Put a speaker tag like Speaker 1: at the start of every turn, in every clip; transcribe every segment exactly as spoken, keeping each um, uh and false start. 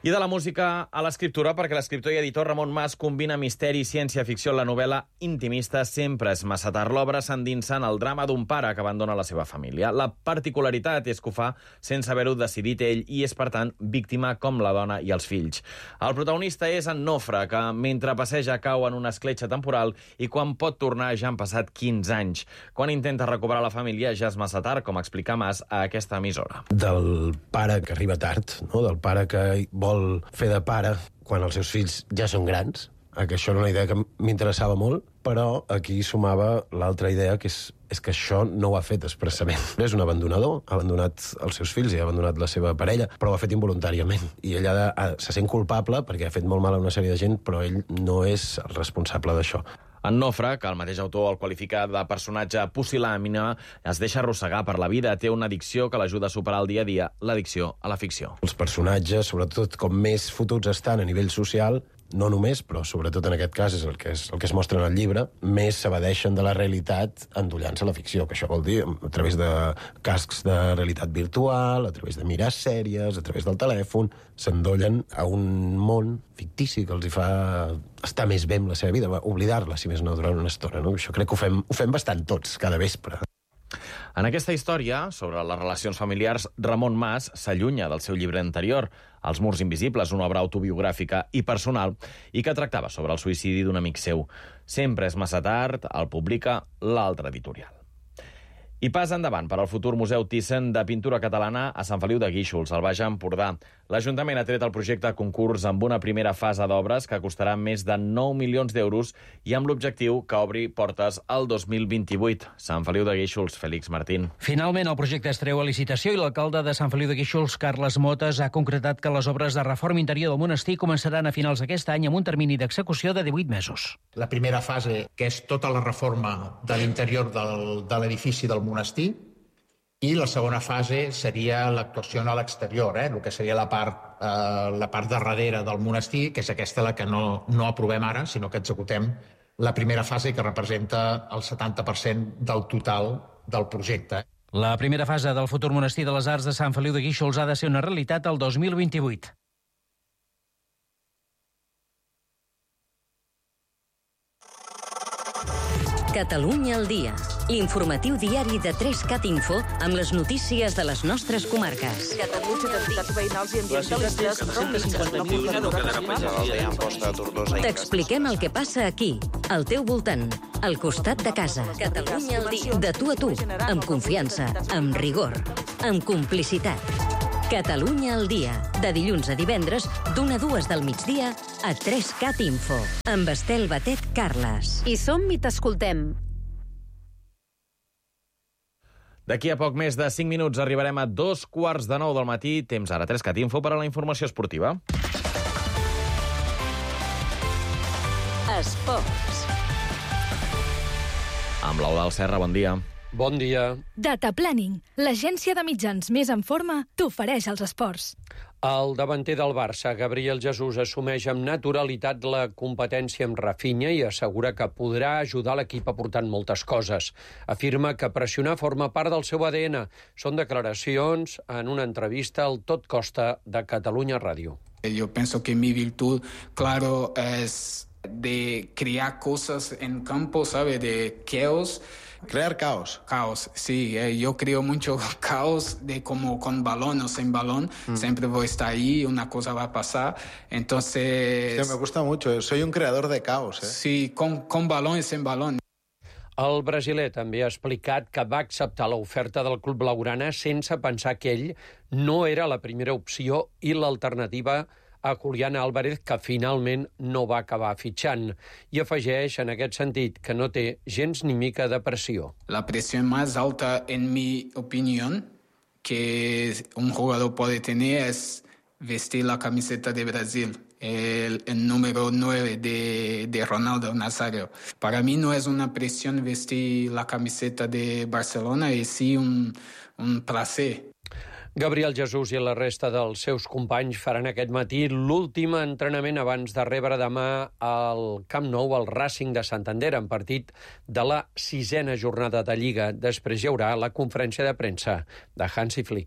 Speaker 1: I de la música a l'escriptura, perquè l'escriptor i editor Ramon Mas combina misteri i ciència-ficció en la novel·la intimista Sempre és massa tard. L'obra s'endinsa en el drama d'un pare que abandona la seva família. La particularitat és que ho fa sense haver-ho decidit ell i és, per tant, víctima com la dona i els fills. El protagonista és en Nofre, que mentre passeja cau en una escletxa temporal i quan pot tornar ja han passat quinze anys. Quan intenta recuperar la família ja és massa tard, com explica Mas a aquesta emissora.
Speaker 2: Del pare que arriba tard, no? Del pare que vol fer de pare quan els seus fills ja són grans, que això era una idea que m'interessava molt, però aquí sumava l'altra idea, que és, és que això no ho ha fet expressament. És un abandonador, ha abandonat els seus fills i ha abandonat la seva parella, però ho ha fet involuntàriament. I ell ha, ha, se sent culpable perquè ha fet molt mal a una sèrie de gent, però ell no és el responsable d'això.
Speaker 1: En Nofre, que el mateix autor el qualifica de personatge pusil·làmine, es deixa arrossegar per la vida, té una addicció que l'ajuda a superar el dia a dia, l'addicció a la ficció.
Speaker 2: Els personatges, sobretot com més fotuts estan a nivell social, no només, però sobretot en aquest cas és el que es, el que es mostra en el llibre, més s'evadeixen de la realitat endollant-se a la ficció, que això vol dir a través de cascs de realitat virtual, a través de mirar sèries, a través del telèfon, s'endollen a un món fictici que els hi fa estar més bé amb la seva vida, oblidar-la, si més no, durant una estona. No? Això crec que ho fem, ho fem bastant tots, cada vespre.
Speaker 1: En aquesta història, sobre les relacions familiars, Ramon Mas s'allunya del seu llibre anterior, Els murs invisibles, una obra autobiogràfica i personal, i que tractava sobre el suïcidi d'un amic seu. Sempre és massa tard, el publica l'altre editorial. I pas endavant per al futur Museu Thyssen de Pintura Catalana a Sant Feliu de Guíxols, al Baix Empordà. L'Ajuntament ha tret el projecte a concurs amb una primera fase d'obres que costarà més de nou milions d'euros i amb l'objectiu que obri portes al dos mil vint-i-vuit. Sant Feliu de Guíxols, Félix Martín.
Speaker 3: Finalment, el projecte es treu a licitació i l'alcalde de Sant Feliu de Guíxols, Carles Motes, ha concretat que les obres de reforma interior del monestir començaran a finals d'aquest any amb un termini d'execució de divuit mesos.
Speaker 4: La primera fase, que és tota la reforma de l'interior del, de l'edifici del monestir, i la segona fase seria l'actuació a l'exterior, eh? El que seria la part, eh, la part de darrere del monestir, que és aquesta la que no, no aprovem ara, sinó que executem la primera fase, que representa el setanta per cent del total del projecte.
Speaker 3: La primera fase del futur monestir de les Arts de Sant Feliu de Guíxols ha de ser una realitat el dos mil vint-i-vuit.
Speaker 5: Catalunya al dia. L'informatiu diari de tres cat Info amb les notícies de les nostres comarques. T'expliquem el que passa aquí, al teu voltant, al costat de casa. Catalunya al dia. De tu a tu, amb confiança, amb rigor, amb complicitat. Catalunya al dia, de dilluns a divendres, d'una a dues del migdia, a tres cat Info, amb Estel Batet Carles.
Speaker 6: I som i t'escoltem.
Speaker 1: D'aquí a poc més de cinc minuts arribarem a dos quarts de nou del matí, temps ara tres cat Info per a la informació esportiva.
Speaker 5: Esports.
Speaker 1: Amb l'Eudald Serra, bon dia.
Speaker 7: Bon dia.
Speaker 8: Data Planning, l'agència de mitjans més en forma, t'ofereix els esports.
Speaker 7: El davanter del Barça, Gabriel Jesús, assumeix amb naturalitat la competència amb Rafinha i assegura que podrà ajudar l'equip aportant moltes coses. Afirma que pressionar forma part del seu A D N. Són declaracions en una entrevista al Tot Costa de Catalunya Ràdio.
Speaker 9: Yo pienso que mi virtud, claro, es de crear cosas en campo, ¿sabe? De caos.
Speaker 10: Crear caos.
Speaker 9: Caos, sí. Eh, yo creo mucho caos de como con balón o sin balón. Mm. Siempre voy a estar ahí, una cosa va a pasar. Entonces...
Speaker 10: Sí, me gusta mucho. Soy un creador de caos. ¿eh?
Speaker 9: Sí, con, con balón y sin balón.
Speaker 7: El brasiler també ha explicat que va acceptar l'oferta del club blaugrana sense pensar que ell no era la primera opció i l'alternativa a Julián Álvarez, que finalment no va acabar fitxant. I afegeix, en aquest sentit, que no té gens ni mica de pressió.
Speaker 9: La pressió més alta, en mi opinió, que un jugador puede tener es vestir la camiseta de Brasil, el, el número nueve de, de Ronaldo Nazario. Para mí no es una presión vestir la camiseta de Barcelona, es sí un, un placer.
Speaker 7: Gabriel Jesús i la resta dels seus companys faran aquest matí l'últim entrenament abans de rebre demà al Camp Nou el Racing de Santander en partit de la sisena jornada de Lliga. Després hi haurà la conferència de premsa de Hansi Flick.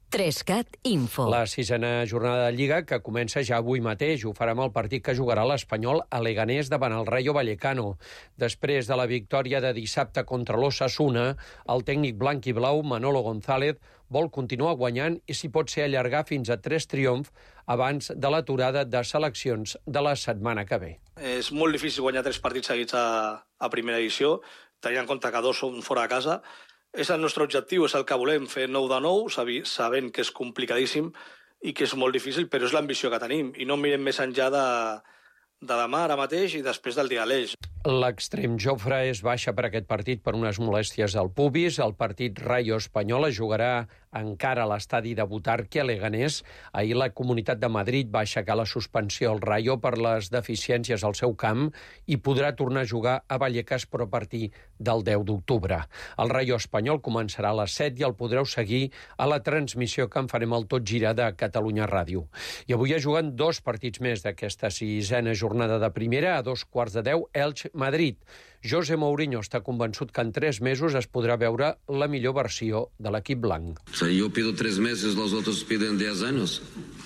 Speaker 5: Trescat Info.
Speaker 7: La sisena jornada de Lliga, que comença ja avui mateix. Ho farà amb el partit que jugarà l'Espanyol a Leganés davant el Rayo Vallecano. Després de la victòria de dissabte contra l'Osasuna, el tècnic blanc i blau, Manolo González, vol continuar guanyant i si pot ser allargar fins a tres triomfs abans de l'aturada de seleccions de la setmana que ve.
Speaker 6: És molt difícil guanyar tres partits seguits a, a primera edició, tenint en compte que dos són fora de casa. És el nostre objectiu, és el que volem, fer nou de nou, sabent que és complicadíssim i que és molt difícil, però és l'ambició que tenim. I no mirem més enllà de, de demà, ara mateix, i després del dia de l'Eix.
Speaker 7: L'extrem Jofre és baixa per aquest partit per unes molèsties al pubis. El partit Rayo Espanyol es jugarà encara a l'estadi de Butarque, a Leganés. Ahir la Comunitat de Madrid va aixecar la suspensió al Rayo per les deficiències al seu camp i podrà tornar a jugar a Vallecas, però a partir del deu d'octubre. El Rayo Espanyol començarà a les set i el podreu seguir a la transmissió que en farem al Tot Gira de Catalunya Ràdio. I avui ha juguen dos partits més d'aquesta sisena jornada de primera. A dos quarts de deu, Elche-Madrid. José Mourinho està convençut que en tres mesos es podrà veure la millor versió de l'equip blanc.
Speaker 11: O sea, yo pido tres meses, los otros piden diez años.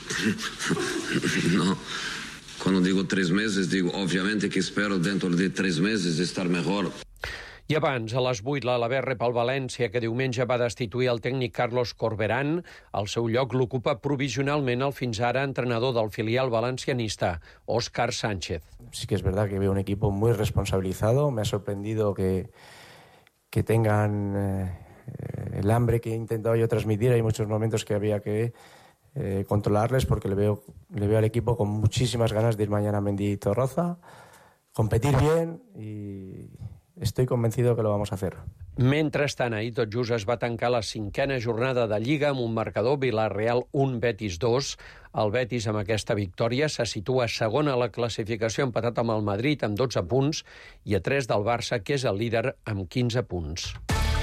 Speaker 11: No. Cuando digo tres meses, digo, obviamente que espero dentro de tres meses estar mejor.
Speaker 7: I abans, a les vuit, l'Alavés rep el València, que diumenge va destituir el tècnic Carlos Corberán. El seu lloc l'ocupa provisionalment el fins ara entrenador del filial valencianista, Óscar Sánchez.
Speaker 12: Sí que es verdad que veo un equipo muy responsabilizado. Me ha sorprendido que, que tengan eh, el hambre que he intentado yo transmitir. Hay muchos momentos que había que eh, controlarles porque le veo, le veo al equipo con muchísimas ganas de ir mañana a Mendizorroza, competir bien y... Estoy convencido que lo vamos a hacer.
Speaker 7: Mentrestant, ahir tot just es va tancar la cinquena jornada de Lliga amb un marcador Villarreal un, Betis dos. El Betis, amb aquesta victòria, se situa segon a la classificació, empatat amb el Madrid amb dotze punts i a tres del Barça, que és el líder amb quinze punts.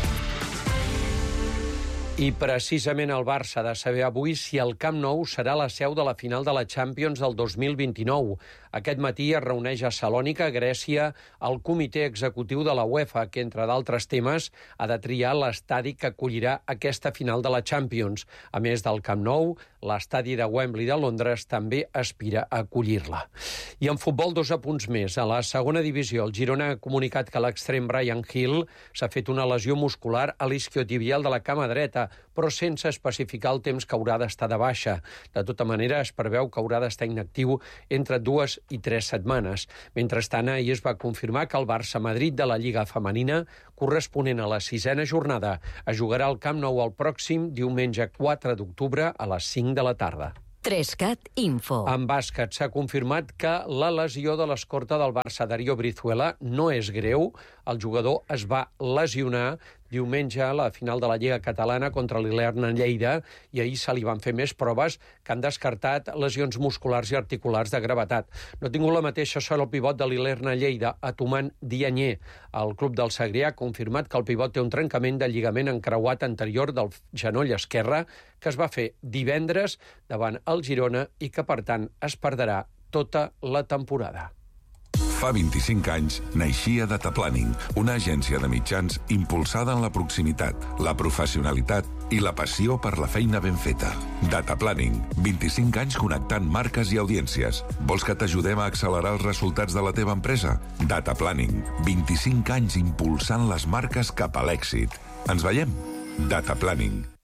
Speaker 7: I precisament el Barça ha de saber avui si el Camp Nou serà la seu de la final de la Champions del dos mil vint-i-nou. Aquest matí es reuneix a Salònica, Grècia, el comitè executiu de la UEFA, que, entre d'altres temes, ha de triar l'estadi que acollirà aquesta final de la Champions. A més del Camp Nou, l'estadi de Wembley de Londres també aspira a acollir-la. I en futbol, dos apunts més. A la segona divisió, el Girona ha comunicat que l'extrem Brian Hill s'ha fet una lesió muscular a l'isquiotibial de la cama dreta, però sense especificar el temps que haurà d'estar de baixa. De tota manera, es preveu que haurà d'estar inactiu entre dues i tres setmanes. Mentrestant, ahir es va confirmar que el Barça-Madrid de la Lliga Femenina, corresponent a la sisena jornada, es jugarà al Camp Nou el pròxim diumenge quatre d'octubre a les cinc de la tarda.
Speaker 5: Trescat Info.
Speaker 7: En bàsquet s'ha confirmat que la lesió de l'escorta del Barça, Darío Brizuela, no és greu. El jugador es va lesionar diumenge a la final de la Lliga Catalana contra l'Ilerna Lleida i ahir se li van fer més proves que han descartat lesions musculars i articulars de gravetat. No ha tingut la mateixa sort el pivot de l'Ilerna Lleida, Atuman Dianyé. El club del Segrià ha confirmat que el pivot té un trencament de lligament encreuat anterior del genoll esquerre que es va fer divendres davant el Girona i que, per tant, es perdrà tota la temporada.
Speaker 13: Fa vint-i-cinc anys naixia Data Planning, una agència de mitjans impulsada en la proximitat, la professionalitat i la passió per la feina ben feta. Data Planning, vint-i-cinc anys connectant marques i audiències. Vols que t'ajudem a accelerar els resultats de la teva empresa? Data Planning, vint-i-cinc anys impulsant les marques cap a l'èxit. Ens veiem? Data Planning.